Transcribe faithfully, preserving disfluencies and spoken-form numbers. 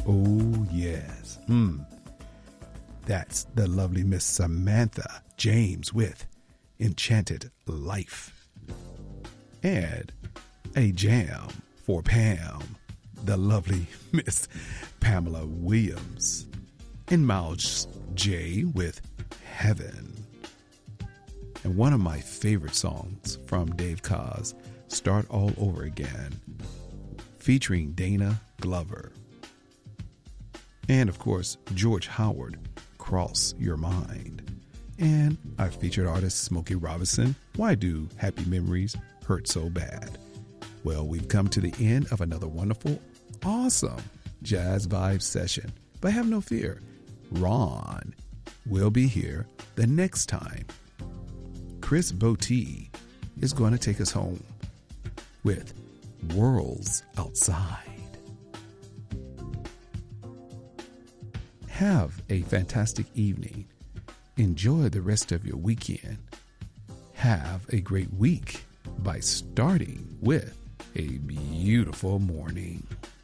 Oh, yes. Hmm. That's the lovely Miss Samantha James with Enchanted Life. And a jam for Pam, the lovely Miss Pamela Williams. And Miles J with Heaven. And one of my favorite songs from Dave Koz, Start All Over Again, featuring Dana Glover. And of course, George Howard, Cross Your Mind. And our featured artist, Smokey Robinson, Why Do Happy Memories Hurt So Bad? Well, we've come to the end of another wonderful, awesome Jazz Vibe session. But have no fear, Ron will be here the next time. Chris Botti is going to take us home with Worlds Outside. Have a fantastic evening. Enjoy the rest of your weekend. Have a great week by starting with a beautiful morning.